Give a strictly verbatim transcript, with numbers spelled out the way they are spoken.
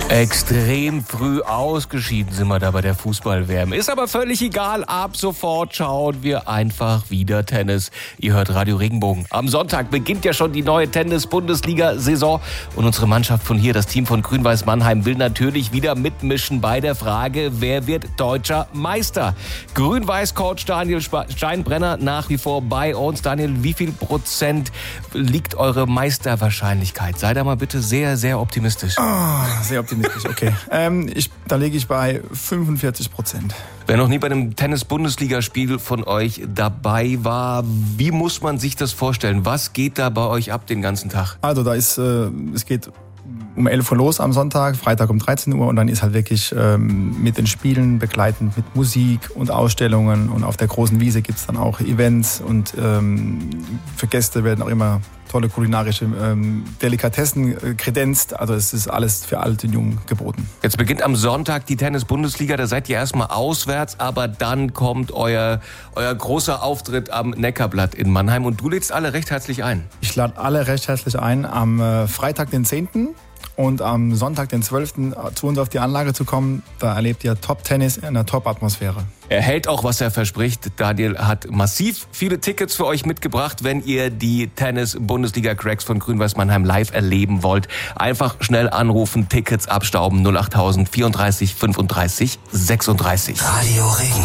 Extrem früh ausgeschieden sind wir da bei der Fußball-W M. Ist aber völlig egal. Ab sofort schauen wir einfach wieder Tennis. Ihr hört Radio Regenbogen. Am Sonntag beginnt ja schon die neue Tennis-Bundesliga-Saison. Und unsere Mannschaft von hier, das Team von Grün-Weiß Mannheim, will natürlich wieder mitmischen bei der Frage, wer wird deutscher Meister? Grün-Weiß-Coach Daniel Steinbrenner nach wie vor bei uns. Daniel, wie viel Prozent liegt eure Meisterwahrscheinlichkeit? Sei da mal bitte sehr, sehr optimistisch. Oh, sehr optimistisch. Okay, ähm, ich, da lege ich bei fünfundvierzig Prozent. Wer noch nie bei einem Tennis-Bundesligaspiel von euch dabei war, wie muss man sich das vorstellen? Was geht da bei euch ab den ganzen Tag? Also da ist, äh, es geht um elf Uhr los am Sonntag, Freitag um dreizehn Uhr und dann ist halt wirklich ähm, mit den Spielen begleitend mit Musik und Ausstellungen und auf der großen Wiese gibt's dann auch Events und ähm, für Gäste werden auch immer tolle kulinarische ähm, Delikatessen äh, kredenzt. Also es ist alles für alt und jung geboten. Jetzt beginnt am Sonntag die Tennis-Bundesliga. Da seid ihr erstmal auswärts, aber dann kommt euer, euer großer Auftritt am Neckarblatt in Mannheim. Und du lädst alle recht herzlich ein. Ich lade alle recht herzlich ein, am äh, Freitag, den zehnten und am Sonntag, den zwölften zu uns auf die Anlage zu kommen. Da erlebt ihr Top-Tennis in einer Top-Atmosphäre. Er hält auch, was er verspricht. Daniel hat massiv viele Tickets für euch mitgebracht, wenn ihr die Tennis-Bundesliga-Cracks von Grün-Weiß Mannheim live erleben wollt. Einfach schnell anrufen, Tickets abstauben, null acht null null null vierunddreißig fünfunddreißig sechsunddreißig. Radio Regenbogen.